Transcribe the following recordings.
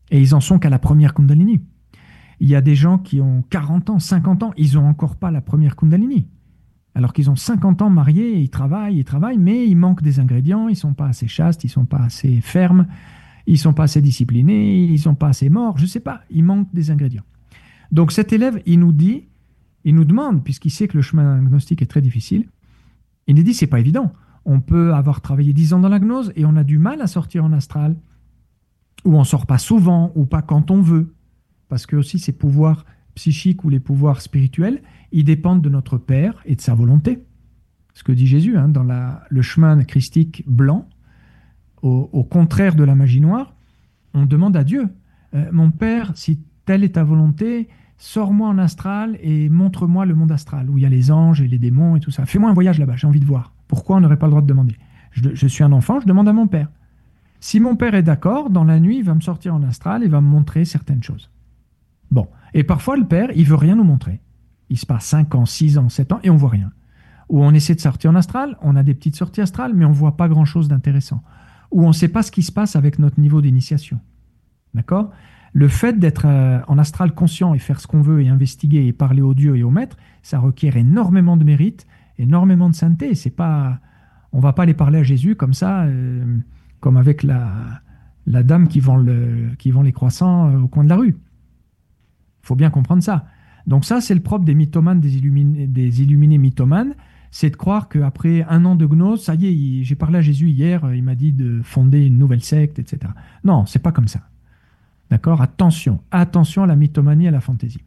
Et ils en sont qu'à la première Kundalini. Il y a des gens qui ont 40 ans, 50 ans, ils n'ont encore pas la première Kundalini. Alors qu'ils ont 50 ans mariés, ils travaillent, mais il manque des ingrédients, ils ne sont pas assez chastes, ils ne sont pas assez fermes, ils ne sont pas assez disciplinés, ils ne sont pas assez morts, je ne sais pas, il manque des ingrédients. Donc cet élève, il nous demande, puisqu'il sait que le chemin gnostique est très difficile, il nous dit, c'est pas évident. On peut avoir travaillé 10 ans dans la gnose et on a du mal à sortir en astral, ou on ne sort pas souvent, ou pas quand on veut, parce que aussi ces pouvoirs psychiques ou les pouvoirs spirituels, ils dépendent de notre Père et de sa volonté. Ce que dit Jésus dans le chemin christique blanc, au contraire de la magie noire, on demande à Dieu, mon Père, si telle est ta volonté, sors-moi en astral et montre-moi le monde astral, où il y a les anges et les démons et tout ça. Fais-moi un voyage là-bas, j'ai envie de voir. Pourquoi on n'aurait pas le droit de demander? Je suis un enfant, je demande à mon Père. Si mon Père est d'accord, dans la nuit, il va me sortir en astral et va me montrer certaines choses. Bon, et parfois le Père, il veut rien nous montrer. Il se passe 5 ans, 6 ans, 7 ans et on voit rien. Ou on essaie de sortir en astral, on a des petites sorties astrales, mais on voit pas grand-chose d'intéressant. Ou on ne sait pas ce qui se passe avec notre niveau d'initiation. D'accord? Le fait d'être en astral conscient et faire ce qu'on veut et investiguer et parler aux dieux et aux maîtres, ça requiert énormément de mérite, énormément de sainteté. C'est pas, on va pas aller parler à Jésus comme ça, comme avec la dame qui vend les croissants au coin de la rue. Il faut bien comprendre ça. Donc ça, c'est le propre des mythomanes, des illuminés mythomanes, c'est de croire qu'après 1 an de gnose, ça y est, j'ai parlé à Jésus hier, il m'a dit de fonder une nouvelle secte, etc. Non, c'est pas comme ça. D'accord? Attention à la mythomanie et à la fantaisie.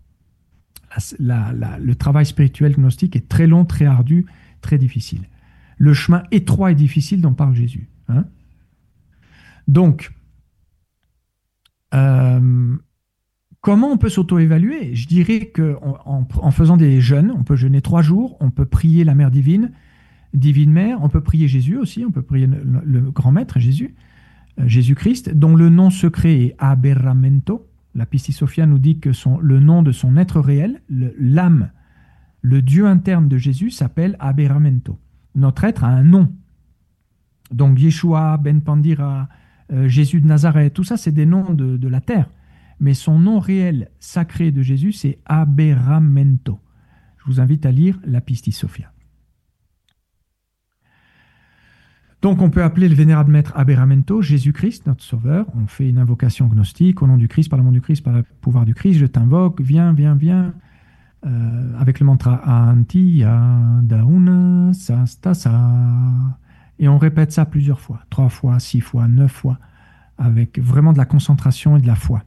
Le travail spirituel gnostique est très long, très ardu, très difficile. Le chemin étroit et difficile dont parle Jésus. Donc, comment on peut s'auto-évaluer? Je dirais qu'en faisant des jeûnes, on peut jeûner 3 jours, on peut prier la Mère divine, Divine Mère, on peut prier Jésus aussi, on peut prier le grand maître Jésus, Jésus-Christ, dont le nom secret est Aberramento. La Pistis Sophia nous dit que le nom de son être réel, l'âme, le Dieu interne de Jésus s'appelle Aberramento. Notre être a un nom. Donc Yeshua, Ben Pandira, Jésus de Nazareth, tout ça c'est des noms de la terre. Mais son nom réel sacré de Jésus c'est Aberramento. Je vous invite à lire la Pistis Sophia. Donc on peut appeler le vénérable maître Aberramento, Jésus-Christ, notre sauveur. On fait une invocation gnostique, au nom du Christ, par le nom du Christ, par le pouvoir du Christ, je t'invoque, viens, avec le mantra Antiya Dauna Sastasa. Et on répète ça plusieurs fois, 3 fois, 6 fois, 9 fois, avec vraiment de la concentration et de la foi.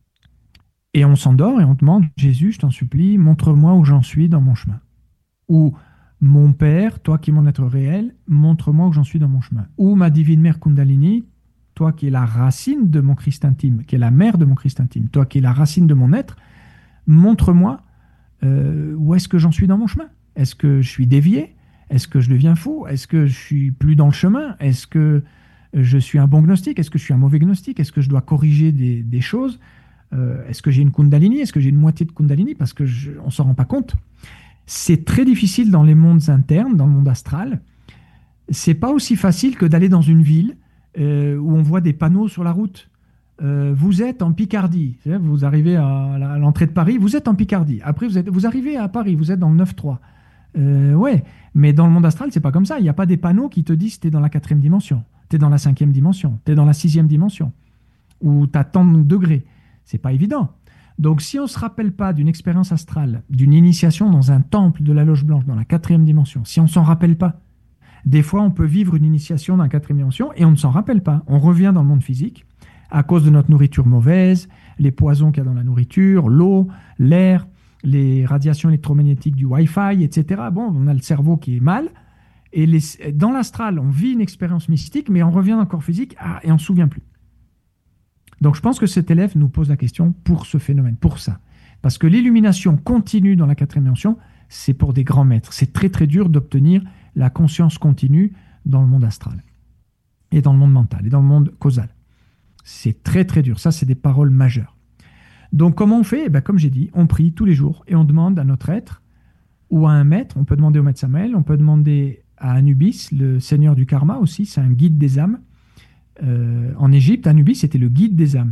Et on s'endort et on demande, Jésus, je t'en supplie, montre-moi où j'en suis dans mon chemin. Ou mon Père, toi qui es mon être réel, montre-moi où j'en suis dans mon chemin. Ou ma divine mère Kundalini, toi qui es la racine de mon Christ intime, qui est la mère de mon Christ intime, toi qui es la racine de mon être, montre-moi où est-ce que j'en suis dans mon chemin. Est-ce que je suis dévié? Est-ce que je deviens fou? Est-ce que je suis plus dans le chemin? Est-ce que je suis un bon gnostique? Est-ce que je suis un mauvais gnostique? Est-ce que je dois corriger des choses? Est-ce que j'ai une Kundalini? Est-ce que j'ai une moitié de Kundalini? Parce qu'on ne s'en rend pas compte. C'est très difficile dans les mondes internes, dans le monde astral. C'est pas aussi facile que d'aller dans une ville où on voit des panneaux sur la route. Vous êtes en Picardie. Vous arrivez à l'entrée de Paris, vous êtes en Picardie. Après, vous arrivez à Paris, vous êtes dans le 9-3. Ouais, mais dans le monde astral, c'est pas comme ça. Il n'y a pas des panneaux qui te disent t'es dans la 4e dimension, t'es dans la 5e dimension, t'es dans la 6e dimension, ou t'as tant de degrés. C'est pas évident. Donc, si on ne se rappelle pas d'une expérience astrale, d'une initiation dans un temple de la Loge Blanche, dans la 4e dimension, si on ne s'en rappelle pas, des fois, on peut vivre une initiation dans la 4e dimension et on ne s'en rappelle pas. On revient dans le monde physique à cause de notre nourriture mauvaise, les poisons qu'il y a dans la nourriture, l'eau, l'air, les radiations électromagnétiques du Wi-Fi, etc. Bon, on a le cerveau qui est mal. Et dans l'astral, on vit une expérience mystique, mais on revient dans le corps physique et on ne se souvient plus. Donc je pense que cet élève nous pose la question pour ce phénomène, pour ça. Parce que l'illumination continue dans la 4e dimension, c'est pour des grands maîtres. C'est très très dur d'obtenir la conscience continue dans le monde astral, et dans le monde mental, et dans le monde causal. C'est très très dur. Ça, c'est des paroles majeures. Donc comment on fait? Comme j'ai dit, on prie tous les jours et on demande à notre être ou à un maître. On peut demander au maître Samael, on peut demander à Anubis, le seigneur du karma aussi, c'est un guide des âmes. En Égypte, Anubis était le guide des âmes.